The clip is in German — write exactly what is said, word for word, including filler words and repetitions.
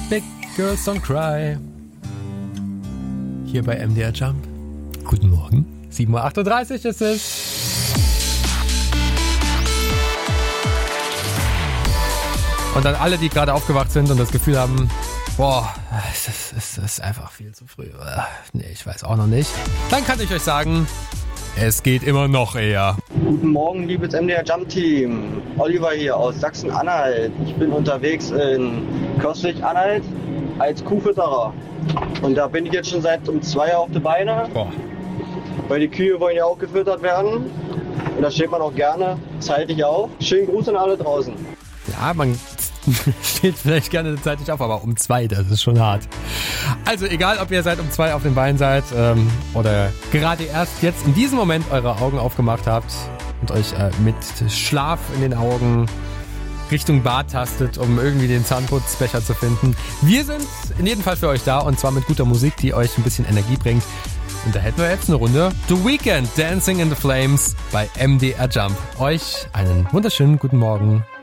Big Girls Don't Cry. Hier bei M D R Jump. Guten Morgen. sieben Uhr achtunddreißig ist es. Und dann alle, die gerade aufgewacht sind und das Gefühl haben, boah, es ist, es ist einfach viel zu früh. Nee, ich weiß auch noch nicht. Dann kann ich euch sagen, es geht immer noch eher. Guten Morgen, liebes M D R Jump Team. Oliver hier aus Sachsen-Anhalt. Ich bin unterwegs in Köstlich-Anhalt als Kuhfütterer. Und da bin ich jetzt schon seit um zwei auf die Beine. Boah. Weil die Kühe wollen ja auch gefüttert werden. Und da steht man auch gerne zeitig auf. Schönen Gruß an alle draußen. Ja, man steht vielleicht gerne zeitig auf, aber um zwei, das ist schon hart. Also egal, ob ihr seit um zwei auf den Beinen seid ähm, oder gerade erst jetzt in diesem Moment eure Augen aufgemacht habt und euch äh, mit Schlaf in den Augen Richtung Bad tastet, um irgendwie den Zahnputzbecher zu finden. Wir sind in jedem Fall für euch da und zwar mit guter Musik, die euch ein bisschen Energie bringt. Und da hätten wir jetzt eine Runde The Weeknd, Dancing in the Flames bei M D R Jump. Euch einen wunderschönen guten Morgen.